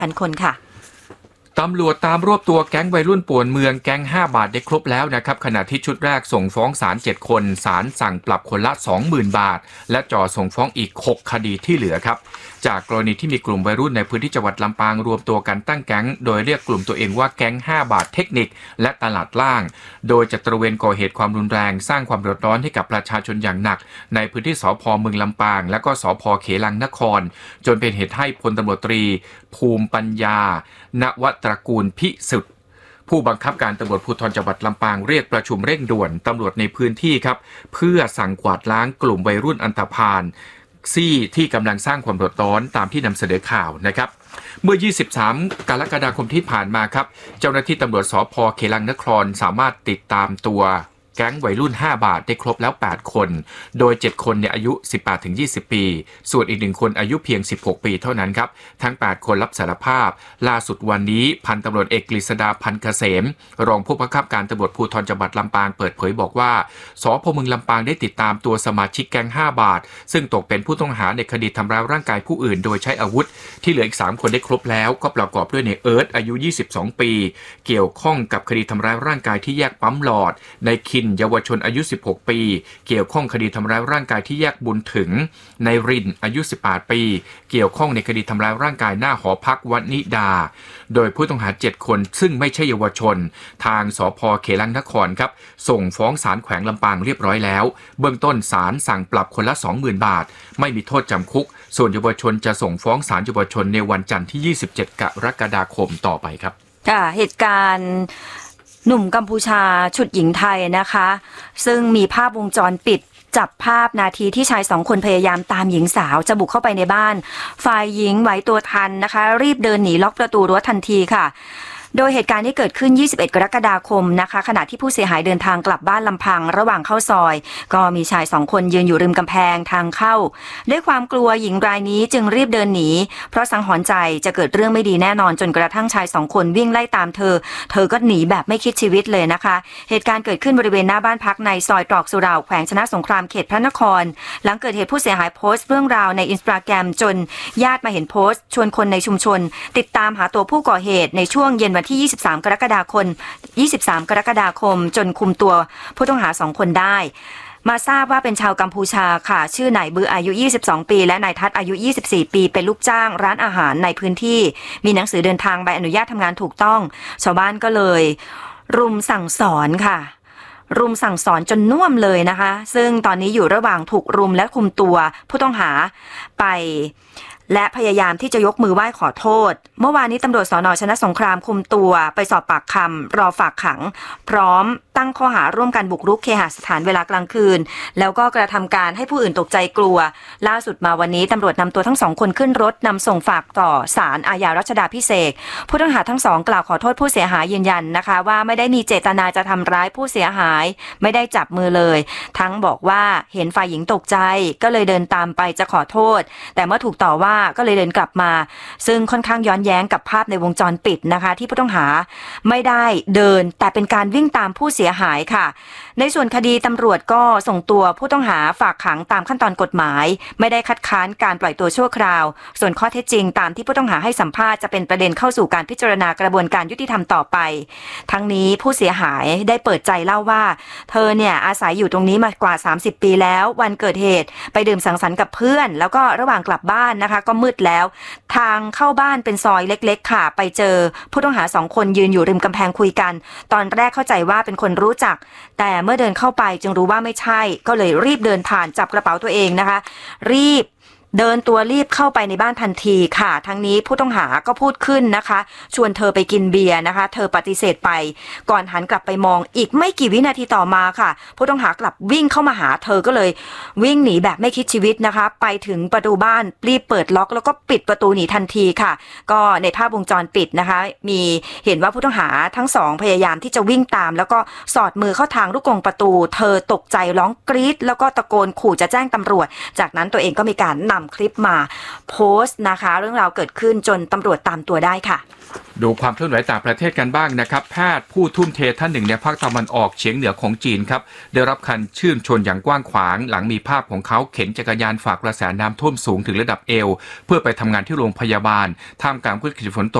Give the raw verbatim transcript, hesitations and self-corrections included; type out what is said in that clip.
พันคนค่ะตำรวจตามรวบตัวแก๊งวัยรุ่นป่วนเมืองแก๊งห้าบาทได้ครบแล้วนะครับขณะที่ชุดแรกส่งฟ้องศาลเจ็ดคนศาลสั่งปรับคนละ สองหมื่น บาทและจ่อส่งฟ้องอีกหกคดีที่เหลือครับจากกรณีที่มีกลุ่มวัยรุ่นในพื้นที่จังหวัดลำปางรวมตัวกันตั้งแก๊งโดยเรียกกลุ่มตัวเองว่าแก๊งห้าบาทเทคนิคและตลาดล่างโดยจะตระเวนก่อเหตุความรุนแรงสร้างความเดือดร้อนให้กับประชาชนอย่างหนักในพื้นที่สภ.เมืองลำปางและก็สภ.เขลังนครจนเป็นเหตุให้พลตำรวจตรีภูมิปัญญานวตระกูลพิสุทธิ์ผู้บังคับการตำรวจภูธรจังหวัดลำปางเรียกประชุมเร่งด่วนตำรวจในพื้นที่ครับเพื่อสั่งกวาดล้างกลุ่มวัยรุ่นอันธพาลซี่ที่กำลังสร้างความเดือดร้อนตามที่นำเสนอข่าวนะครับเมื่อยี่สิบสามกรกฎาคมที่ผ่านมาครับเจ้าหน้าที่ตำรวจสภ.เขลังนครสามารถติดตามตัวแก๊งวัยรุ่นห้าบาทได้ครบแล้วแปดคนโดยเจ็ดคนเนี่ยอายุ สิบแปดถึงยี่สิบ ปีส่วนอีกหนึ่งคนอายุเพียงสิบหกปีเท่านั้นครับทั้งแปดคนรับสารภาพล่าสุดวันนี้พันตำรวจเอกกฤษดาพันเกษมรองผู้บังคับการตำรวจภูธรจังหวัดลำปางเปิดเผยบอกว่าสภ.เมืองลำปางได้ติดตามตัวสมาชิกแก๊งห้าบาทซึ่งตกเป็นผู้ต้องหาในคดีทำร้ายร่างกายผู้อื่นโดยใช้อาวุธที่เหลืออีกสามคนได้ครบแล้วก็ประกอบด้วยในเอิร์ธอายุยี่สิบสองปีเกี่ยวข้องกับคดีทำร้ายร่างกายที่แยกปั๊มหลอดในคินเยาวชนอายุสิบหกปีเกี่ยวข้องคดีทำร้ายร่างกายที่แยกบุญถึงในรินอายุสิบแปดปีเกี่ยวข้องในคดีทำร้ายร่างกายหน้าหอพักวัดนิดาโดยผู้ต้องหาเจ็ดคนซึ่งไม่ใช่เยาวชนทางสภ.เขลังนครครับส่งฟ้องศาลแขวงลำปางเรียบร้อยแล้วเบื้องต้นศาลสั่งปรับคนละ สองหมื่น บาทไม่มีโทษจำคุกส่วนเยาวชนจะส่งฟ้องศาลเยาวชนในวันจันทร์ที่ยี่สิบเจ็ดกรกฎาคมต่อไปครับค่ะเหตุการณ์หนุ่มกัมพูชาฉุดหญิงไทยนะคะซึ่งมีภาพวงจรปิดจับภาพนาทีที่ชายสองคนพยายามตามหญิงสาวจะบุกเข้าไปในบ้านฝ่ายหญิงไหวตัวทันนะคะรีบเดินหนีล็อกประตูรั้วทันทีค่ะโดยเหตุการณ์ที่เกิดขึ้นยี่สิบเอ็ดกรกฎาคมนะคะขณะที่ผู้เสียหายเดินทางกลับบ้านลำพังระหว่างเข้าซอยก็มีชายสองคนยืนอยู่ริมกำแพงทางเข้าด้วยความกลัวหญิงรายนี้จึงรีบเดินหนีเพราะสังหรณ์ใจจะเกิดเรื่องไม่ดีแน่นอนจนกระทั่งชายสองคนวิ่งไล่ตามเธอเธอก็หนีแบบไม่คิดชีวิตเลยนะคะเหตุการณ์เกิดขึ้นบริเวณหน้าบ้านพักในซอยตรอกสุเหร่าแขวงชนะสงครามเขตพระนครหลังเกิดเหตุผู้เสียหายโพสต์เรื่องราวใน Instagram จนญาติมาเห็นโพสต์ชวนคนในชุมชนติดตามหาตัวผู้ก่อเหตุในช่วงเย็นวันที่ยี่สิบสามกรกฎาคมยี่สิบสามกรกฎาคมจนคุมตัวผู้ต้องหาสองคนได้มาทราบว่าเป็นชาวกัมพูชาค่ะชื่อนายบืออายุยี่สิบสองปีและนายทัศน์อายุยี่สิบสี่ปีเป็นลูกจ้างร้านอาหารในพื้นที่มีหนังสือเดินทางใบอนุญาตทำงานถูกต้องชาวบ้านก็เลยรุมสั่งสอนค่ะรุมสั่งสอนจนน่วมเลยนะคะซึ่งตอนนี้อยู่ระหว่างถูกรุมและคุมตัวผู้ต้องหาไปและพยายามที่จะยกมือไหว้ขอโทษเมื่อวานนี้ตำรวจสน.ชนะสงครามคุมตัวไปสอบปากคำรอฝากขังพร้อมตั้งข้อหาร่วมกันบุกรุกเคหสถานเวลากลางคืนแล้วก็กระทำการให้ผู้อื่นตกใจกลัวล่าสุดมาวันนี้ตำรวจนำตัวทั้งสองคนขึ้นรถนำส่งฝากต่อศาลอาญารัชดาภิเษกผู้ต้องหาทั้งสองกล่าวขอโทษผู้เสียหายยืนยันนะคะว่าไม่ได้มีเจตนาจะทำร้ายผู้เสียหายไม่ได้จับมือเลยทั้งบอกว่าเห็นฝ่ายหญิงตกใจก็เลยเดินตามไปจะขอโทษแต่เมื่อถูกต่อว่าก็เลยเดินกลับมาซึ่งค่อนข้างย้อนแย้งกับภาพในวงจรปิดนะคะที่ผู้ต้องหาไม่ได้เดินแต่เป็นการวิ่งตามผู้เสียหายค่ะในส่วนคดีตำรวจก็ส่งตัวผู้ต้องหาฝากขังตามขั้นตอนกฎหมายไม่ได้คัดค้านการปล่อยตัวชั่วคราวส่วนข้อเท็จจริงตามที่ผู้ต้องหาให้สัมภาษณ์จะเป็นประเด็นเข้าสู่การพิจารณากระบวนการยุติธรรมต่อไปทั้งนี้ผู้เสียหายได้เปิดใจเล่าว่าเธอเนี่ยอาศัยอยู่ตรงนี้มากว่าสามสิบปีแล้ววันเกิดเหตุไปดื่มสังสรรค์กับเพื่อนแล้วก็ระหว่างกลับบ้านนะคะก็มืดแล้วทางเข้าบ้านเป็นซอยเล็กๆค่ะไปเจอผู้ต้องหาสองคนยืนอยู่ริมกำแพงคุยกันตอนแรกเข้าใจว่าเป็นคนรู้จักแต่เมื่อเดินเข้าไปจึงรู้ว่าไม่ใช่ก็เลยรีบเดินผ่านจับกระเป๋าตัวเองนะคะรีบเดินตัวรีบเข้าไปในบ้านทันทีค่ะทั้งนี้ผู้ต้องหาก็พูดขึ้นนะคะชวนเธอไปกินเบียร์นะคะเธอปฏิเสธไปก่อนหันกลับไปมองอีกไม่กี่วินาทีต่อมาค่ะผู้ต้องหากลับวิ่งเข้ามาหาเธอก็เลยวิ่งหนีแบบไม่คิดชีวิตนะคะไปถึงประตูบ้านรีบเปิดล็อกแล้วก็ปิดประตูหนีทันทีค่ะก็ในภาพวงจรปิดนะคะมีเห็นว่าผู้ต้องหาทั้งสองพยายามที่จะวิ่งตามแล้วก็สอดมือเข้าทางลูกกรงประตูเธอตกใจร้องกรี๊ดแล้วก็ตะโกนขู่จะแจ้งตำรวจจากนั้นตัวเองก็มีการนำคลิปมาโพสต์นะคะเรื่องราวเกิดขึ้นจนตำรวจตามตัวได้ค่ะดูความเคลื่อนไหวต่างประเทศกันบ้างนะครับแพทย์ผู้ทุ่มเทท่านหนึ่งในภาคตะวันออกเฉียงเหนือของจีนครับได้รับการชื่นชมอย่างกว้างขวางหลังมีภาพของเขาเข็นจักรยานฝ่ากระแสน้ำท่วมสูงถึงระดับเอวเพื่อไปทำงานที่โรงพยาบาลท่ามกลางพืชฝนตก